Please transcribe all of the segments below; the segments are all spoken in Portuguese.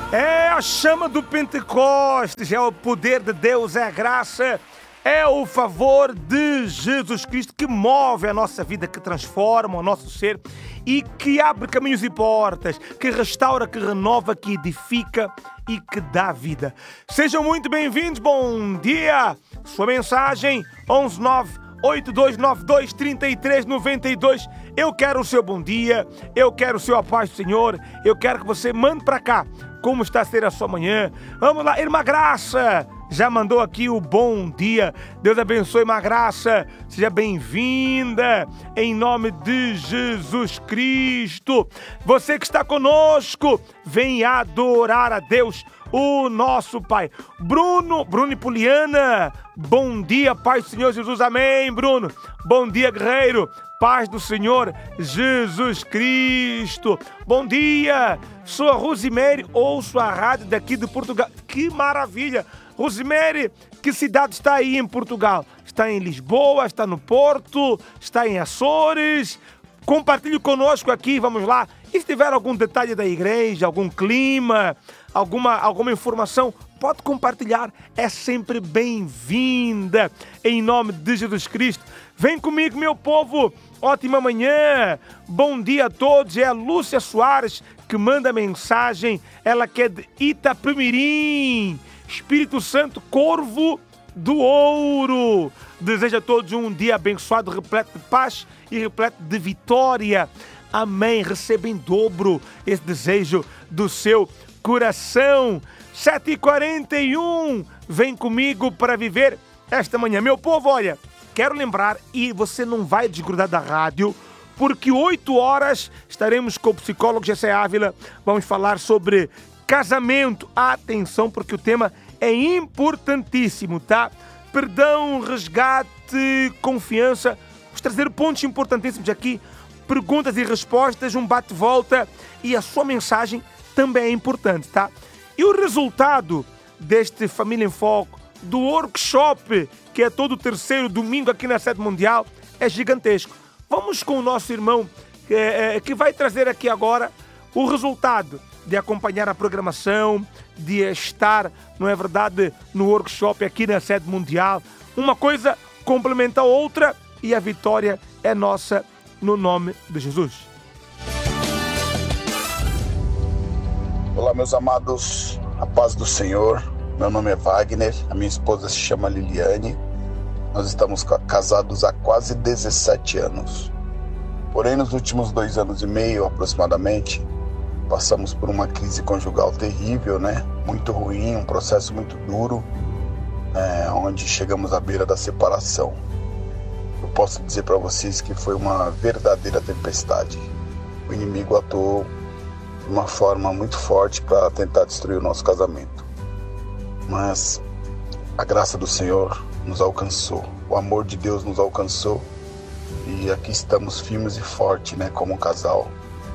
É a chama do Pentecostes, é o poder de Deus, é a graça, é o favor de Jesus Cristo que move a nossa vida, que transforma o nosso ser e que abre caminhos e portas, que restaura, que renova, que edifica e que dá vida. Sejam muito bem-vindos, bom dia! Sua mensagem 11982923392. Eu quero o seu bom dia, eu quero o seu a paz do Senhor, eu quero que você mande para cá como está a ser a sua manhã. Vamos lá, irmã Graça já mandou aqui o bom dia. Deus abençoe, irmã Graça, seja bem-vinda em nome de Jesus Cristo. Você que está conosco, vem adorar a Deus, o nosso Pai. Bruno e Poliana, bom dia, Pai do Senhor Jesus, amém, Bruno. Bom dia, guerreiro, paz do Senhor Jesus Cristo. Bom dia, sou a Rosemary, ouço a rádio daqui de Portugal. Que maravilha! Rosemary, que cidade está aí em Portugal? Está em Lisboa, está no Porto, está em Açores? Compartilhe conosco aqui, vamos lá. E se tiver algum detalhe da igreja, algum clima, alguma informação, pode compartilhar, é sempre bem-vinda, em nome de Jesus Cristo. Vem comigo, meu povo, ótima manhã, bom dia a todos. É a Lúcia Soares que manda mensagem, ela que é de Itapemirim, Espírito Santo, Corvo do Ouro. Deseja a todos um dia abençoado, repleto de paz e repleto de vitória. Amém. Receba em dobro esse desejo do seu coração. 7h41, vem comigo para viver esta manhã. Meu povo, olha, quero lembrar, e você não vai desgrudar da rádio, porque 8 horas estaremos com o psicólogo Gessé Ávila. Vamos falar sobre casamento. Atenção, porque o tema é importantíssimo, tá? Perdão, resgate, confiança. Vamos trazer pontos importantíssimos aqui. Perguntas e respostas, um bate-volta, e a sua mensagem também é importante, tá? E o resultado deste Família em Foco, do workshop, que é todo o terceiro domingo aqui na Sede Mundial, é gigantesco. Vamos com o nosso irmão que vai trazer aqui agora o resultado de acompanhar a programação, de estar, não é verdade, no workshop aqui na Sede Mundial. Uma coisa complementa a outra e a vitória é nossa no nome de Jesus. Olá, meus amados, a paz do Senhor. Meu nome é Wagner, a minha esposa se chama Liliane. Nós estamos casados há quase 17 anos. Porém, nos últimos 2 anos e meio, aproximadamente, passamos por uma crise conjugal terrível, né? Muito ruim, um processo muito duro, onde chegamos à beira da separação. Eu posso dizer para vocês que foi uma verdadeira tempestade. O inimigo atuou de uma forma muito forte para tentar destruir o nosso casamento. Mas a graça do Senhor nos alcançou, o amor de Deus nos alcançou e aqui estamos firmes e fortes, né, como um casal.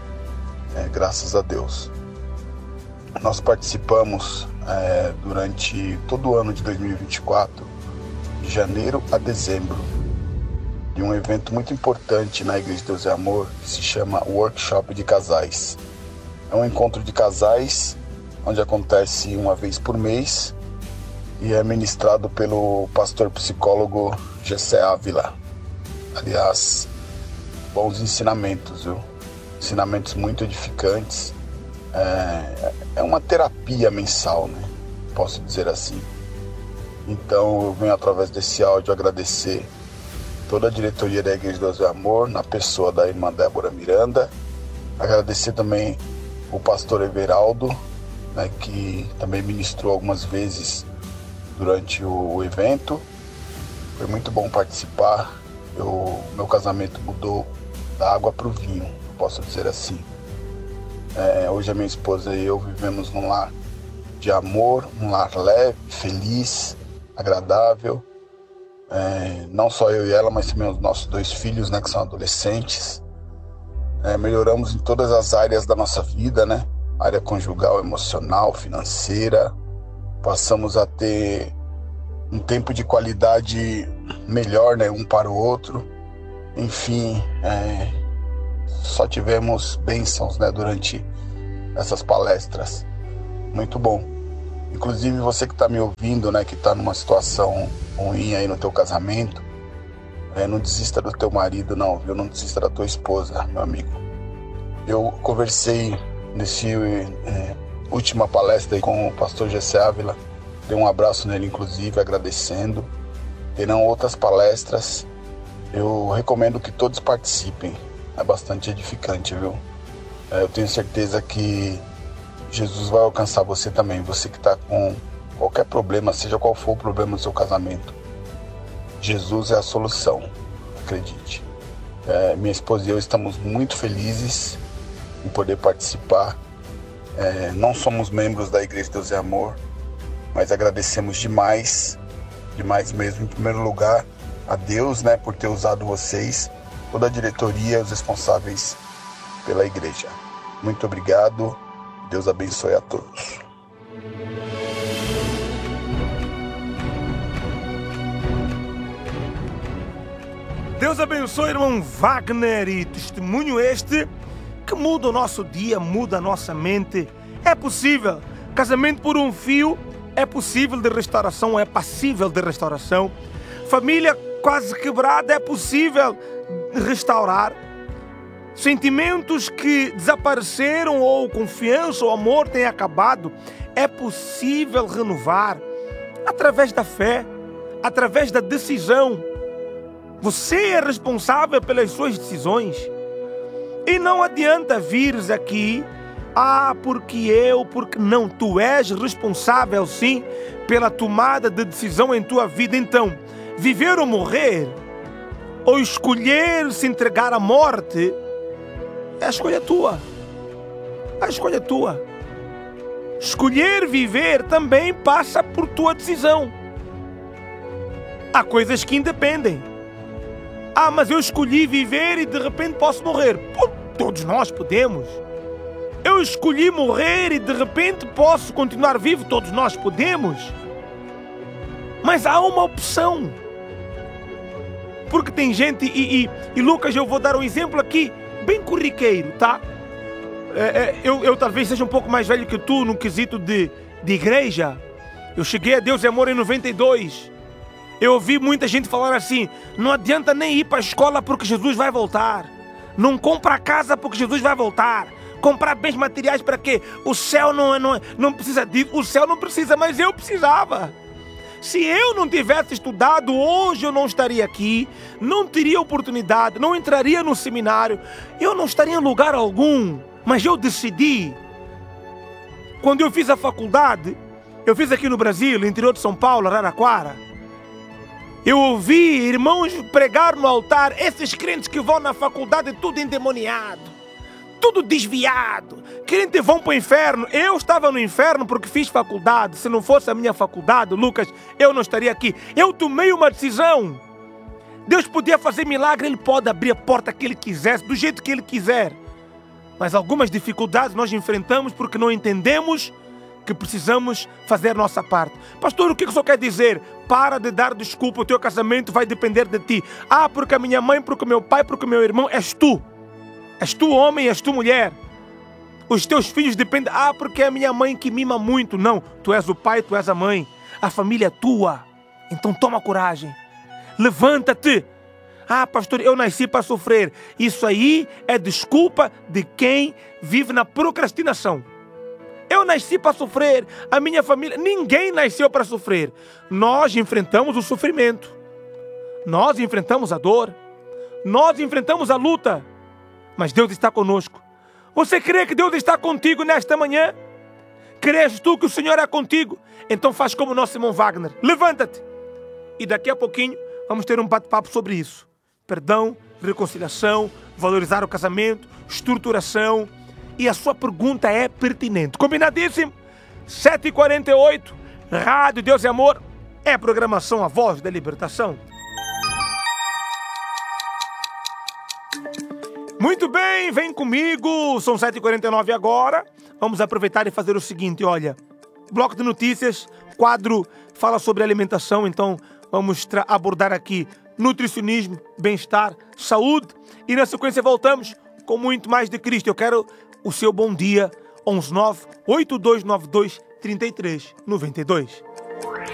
Graças a Deus. Nós participamos durante todo o ano de 2024, de janeiro a dezembro, de um evento muito importante na Igreja de Deus é Amor, que se chama Workshop de Casais. É um encontro de casais, onde acontece uma vez por mês e é ministrado pelo pastor psicólogo Gessé Ávila. Aliás, bons ensinamentos, viu? Ensinamentos muito edificantes. É uma terapia mensal, né? Posso dizer assim. Então eu venho através desse áudio agradecer toda a diretoria da Igreja de Deus é Amor, na pessoa da irmã Débora Miranda. Agradecer também o pastor Everaldo, né, que também ministrou algumas vezes durante o evento. Foi muito bom participar. Meu casamento mudou da água para o vinho, posso dizer assim. Hoje a minha esposa e eu vivemos num lar de amor, um lar leve, feliz, agradável. Não só eu e ela, mas também os nossos 2 filhos, né, que são adolescentes. Melhoramos em todas as áreas da nossa vida, né? Área conjugal, emocional, financeira. Passamos a ter um tempo de qualidade melhor, né, um para o outro. Enfim, só tivemos bênçãos, né, durante essas palestras. muito bom. Inclusive você que está me ouvindo, né, que está numa situação ruim aí no teu casamento, não desista do teu marido não, viu? Não desista da tua esposa, meu amigo. Eu conversei nesse última palestra aí com o pastor Gessé Ávila, dei um abraço nele inclusive, agradecendo. Terão outras palestras, eu recomendo que todos participem, é bastante edificante, viu? Eu tenho certeza que Jesus vai alcançar você também, você que está com qualquer problema, seja qual for o problema do seu casamento. Jesus é a solução, acredite. Minha esposa e eu estamos muito felizes em poder participar. Não somos membros da Igreja Deus é Amor, mas agradecemos demais mesmo, em primeiro lugar, a Deus, né, por ter usado vocês, toda a diretoria, os responsáveis pela igreja. Muito obrigado, Deus abençoe a todos. Deus abençoe, irmão Wagner, e testemunho este que muda o nosso dia, muda a nossa mente. É possível. Casamento por um fio é possível de restauração, é passível de restauração. Família quase quebrada é possível restaurar. Sentimentos que desapareceram ou confiança ou amor têm acabado, é possível renovar através da fé, através da decisão. Você é responsável pelas suas decisões. E não adianta vires aqui, porque não. Tu és responsável sim pela tomada de decisão em tua vida. Então, viver ou morrer, ou escolher se entregar à morte, é a escolha tua. A escolha tua. Escolher viver também passa por tua decisão. Há coisas que independem. Mas eu escolhi viver e de repente posso morrer. Todos nós podemos. Eu escolhi morrer e de repente posso continuar vivo. Todos nós podemos. Mas há uma opção. Porque tem gente, e Lucas, eu vou dar um exemplo aqui, bem corriqueiro, tá? Eu talvez seja um pouco mais velho que tu no quesito de igreja. Eu cheguei a Deus é Amor em 92. Eu ouvi muita gente falar assim: não adianta nem ir para a escola porque Jesus vai voltar. Não compra casa porque Jesus vai voltar. Comprar bens materiais para quê? O céu não precisa disso. O céu não precisa, mas eu precisava. Se eu não tivesse estudado, hoje eu não estaria aqui, não teria oportunidade, não entraria no seminário, eu não estaria em lugar algum. Mas eu decidi. Quando eu fiz a faculdade, eu fiz aqui no Brasil, no interior de São Paulo, Araraquara. Eu ouvi irmãos pregar no altar, esses crentes que vão na faculdade tudo endemoniado, tudo desviado, crentes vão para o inferno. Eu estava no inferno porque fiz faculdade. Se não fosse a minha faculdade, Lucas, eu não estaria aqui. Eu tomei uma decisão. Deus podia fazer milagre, Ele pode abrir a porta que Ele quisesse, do jeito que Ele quiser. Mas algumas dificuldades nós enfrentamos porque não entendemos que precisamos fazer nossa parte. Pastor, o que o senhor quer dizer? Para de dar desculpa, o teu casamento vai depender de ti. Porque a minha mãe, porque o meu pai, porque o meu irmão, és tu. És tu homem, és tu mulher. Os teus filhos dependem, porque é a minha mãe que mima muito. Não, tu és o pai, tu és a mãe. A família é tua. Então toma coragem. Levanta-te. Pastor, eu nasci para sofrer. Isso aí é desculpa de quem vive na procrastinação. Eu nasci para sofrer, a minha família, ninguém nasceu para sofrer. Nós enfrentamos o sofrimento, nós enfrentamos a dor, nós enfrentamos a luta, mas Deus está conosco. Você crê que Deus está contigo nesta manhã? Crês tu que o Senhor é contigo? Então faz como o nosso irmão Wagner, levanta-te. E daqui a pouquinho vamos ter um bate-papo sobre isso. Perdão, reconciliação, valorizar o casamento, estruturação. E a sua pergunta é pertinente. Combinadíssimo? 7h48, Rádio Deus é Amor, é a programação A Voz da Libertação. Muito bem, vem comigo, são 7h49 agora. Vamos aproveitar e fazer o seguinte, olha. Bloco de notícias, quadro fala sobre alimentação, então vamos abordar aqui nutricionismo, bem-estar, saúde. E na sequência voltamos com muito mais de Cristo. Eu quero o seu bom dia, 119-8292-3392.